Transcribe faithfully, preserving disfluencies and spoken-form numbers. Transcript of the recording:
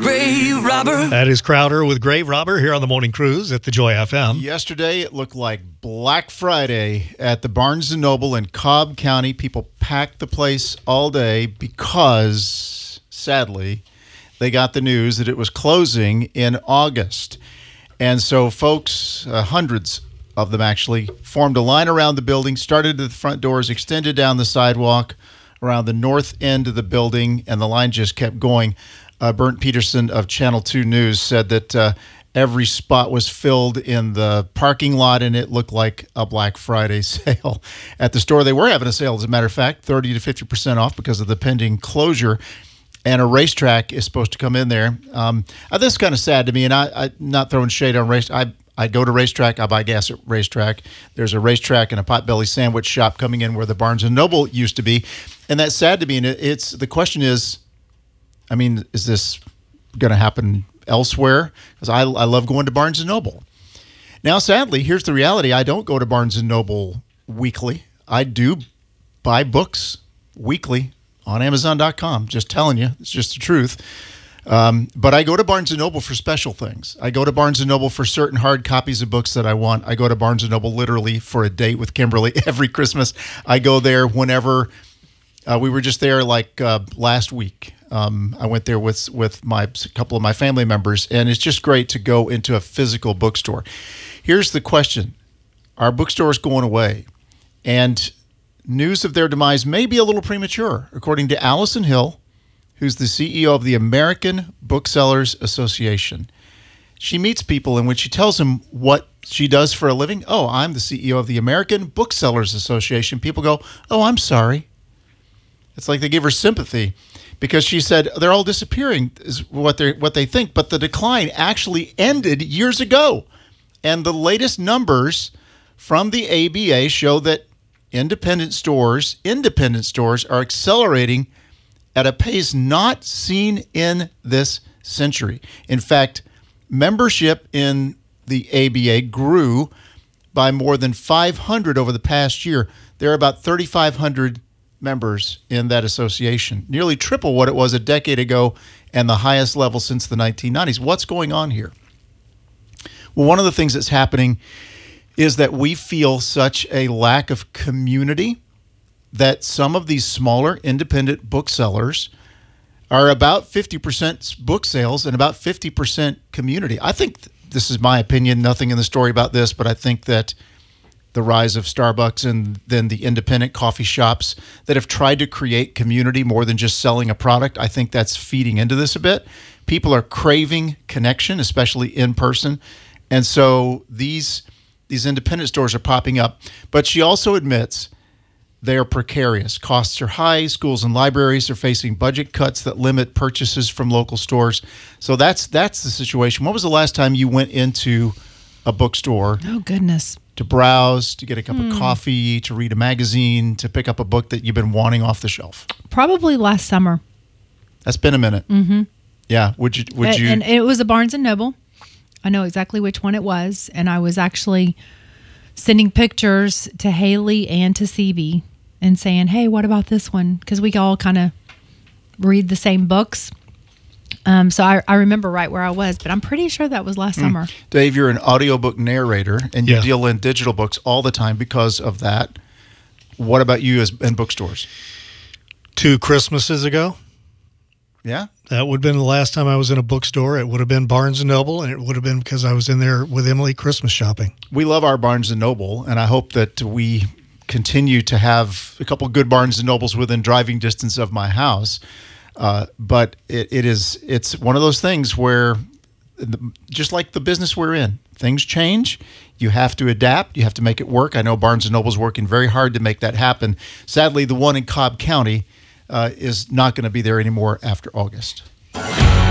Grave Robber. That is Crowder with Grave Robber here on the Morning Cruise at the Joy F M. Yesterday, it looked like Black Friday at the Barnes and Noble in Cobb County. People packed the place all day because, sadly, they got the news that it was closing in August. And so folks, uh, hundreds of them actually, formed a line around the building, started at the front doors, extended down the sidewalk around the north end of the building, and the line just kept going. Uh, Bernd Peterson of Channel two News said that uh, every spot was filled in the parking lot, and it looked like a Black Friday sale at the store. They were having a sale, as a matter of fact, thirty to fifty percent off because of the pending closure. And a racetrack is supposed to come in there. Um, uh, this is kind of sad to me, and I, I'm not throwing shade on race. I I go to racetrack. I buy gas at racetrack. There's a racetrack and a potbelly sandwich shop coming in where the Barnes and Noble used to be, and that's sad to me. And it, it's the question is, I mean, is this going to happen elsewhere? Because I I love going to Barnes and Noble. Now, sadly, here's the reality: I don't go to Barnes and Noble weekly. I do buy books weekly on Amazon dot com. Just telling you, it's just the truth. Um, but I go to Barnes and Noble for special things. I go to Barnes and Noble for certain hard copies of books that I want. I go to Barnes and Noble literally for a date with Kimberly every Christmas. I go there whenever. Uh, we were just there like uh, last week. Um, I went there with with my a couple of my family members, and it's just great to go into a physical bookstore. Here's the question: our bookstore is going away, and news of their demise may be a little premature, according to Allison Hill, who's the C E O of the American Booksellers Association. She meets people, and when she tells them what she does for a living, oh, I'm the C E O of the American Booksellers Association, people go, oh, I'm sorry. It's like they give her sympathy because she said they're all disappearing is what they what they think, but the decline actually ended years ago. And the latest numbers from the A B A show that independent stores, independent stores are accelerating at a pace not seen in this century. In fact, membership in the A B A grew by more than five hundred over the past year. There are about thirty-five hundred members in that association, nearly triple what it was a decade ago and the highest level since the nineteen nineties. What's going on here? Well, one of the things that's happening is that we feel such a lack of community that some of these smaller independent booksellers are about fifty percent book sales and about fifty percent community. I think, th- this is my opinion, nothing in the story about this, but I think that the rise of Starbucks and then the independent coffee shops that have tried to create community more than just selling a product, I think that's feeding into this a bit. People are craving connection, especially in person. And so these these independent stores are popping up. But she also admits they are precarious. Costs are high. Schools and libraries are facing budget cuts that limit purchases from local stores. So that's that's the situation. When was the last time you went into a bookstore? Oh, goodness. To browse, to get a cup Hmm. of coffee, to read a magazine, to pick up a book that you've been wanting off the shelf? Probably last summer. That's been a minute. Mm-hmm. Yeah. Would you? Would and, you? And it was a Barnes and Noble. I know exactly which one it was, and I was actually sending pictures to Haley and to C B and saying, "Hey, what about this one?" Because we all kind of read the same books. Um, so I, I remember right where I was, but I'm pretty sure that was last mm. summer. Dave, you're an audiobook narrator, and you Yeah. deal in digital books all the time because of that. What about you as in bookstores? Two Christmases ago, Yeah? that would have been the last time I was in a bookstore. It would have been Barnes and Noble, and it would have been because I was in there with Emily Christmas shopping. We love our Barnes and Noble, and I hope that we continue to have a couple good Barnes and Nobles within driving distance of my house. Uh, but it, it is it's one of those things where, just like the business we're in, things change. You have to adapt. You have to make it work. I know Barnes and Noble's working very hard to make that happen. Sadly, the one in Cobb County uh, is not going to be there anymore after August.